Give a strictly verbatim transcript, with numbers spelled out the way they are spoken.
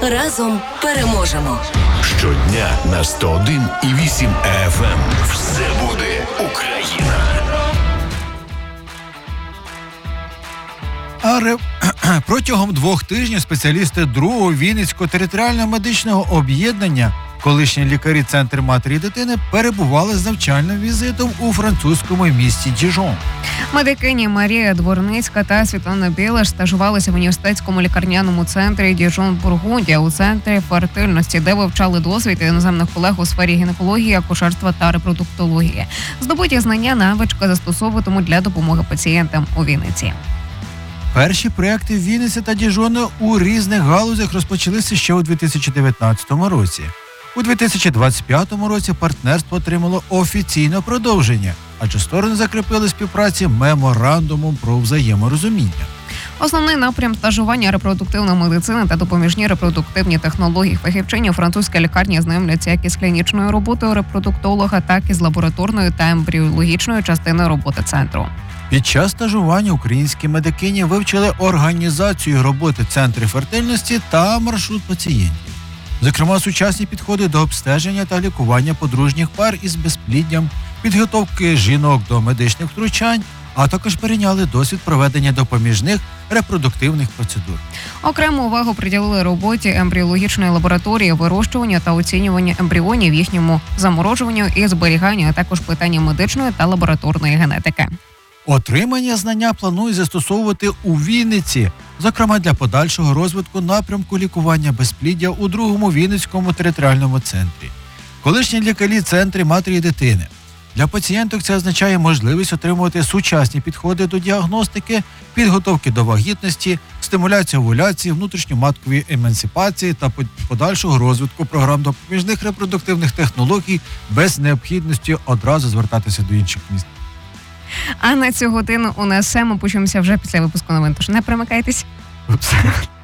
Разом переможемо. Щодня на сто один і вісім еф ем. Все буде Україна. А ре... протягом двох тижнів спеціалісти другого Вінницького територіального медичного об'єднання, колишні лікарі Центру матері і дитини, перебували з навчальним візитом у французькому місті Діжон. Медикині Марія Дворницька та Світлана Білаш стажувалися в університетському лікарняному центрі Діжон Бургундія у центрі фертильності, де вивчали досвід іноземних колег у сфері гінекології, акушерства та репродуктології. Здобуті знання навички застосовуватимуть для допомоги пацієнтам у Вінниці. Перші проекти в Вінниці та Діжоні у різних галузях розпочалися ще у дві тисячі дев'ятнадцятому році. У дві тисячі двадцять п'ятому році партнерство отримало офіційне продовження, адже сторони закріпили співпраці меморандумом про взаєморозуміння. Основний напрям стажування репродуктивна медицина та допоміжні репродуктивні технології. Фахівчині у французькій лікарні знайомляться як із клінічною роботою репродуктолога, так і з лабораторною та ембріологічною частиною роботи центру. Під час стажування українські медикині вивчили організацію роботи центрів фертильності та маршрут пацієнтів. Зокрема, сучасні підходи до обстеження та лікування подружніх пар із безпліддям, підготовки жінок до медичних втручань, а також перейняли досвід проведення допоміжних репродуктивних процедур. Окрему увагу приділили роботі ембріологічної лабораторії, вирощування та оцінювання ембріонів, їхньому заморожуванню і зберіганню, а також питання медичної та лабораторної генетики. Отримання знання планують застосовувати у Вінниці, зокрема для подальшого розвитку напрямку лікування безпліддя у другому Вінницькому територіальному центрі. Колишні лікарі Центру матері і дитини. Для пацієнток це означає можливість отримувати сучасні підходи до діагностики, підготовки до вагітності, стимуляції овуляції, внутрішньоматкової емансипації та подальшого розвитку програм допоміжних репродуктивних технологій без необхідності одразу звертатися до інших міст. А на цю годину у нас все. Ми почуємося вже після випуску новин, тож не примикайтесь.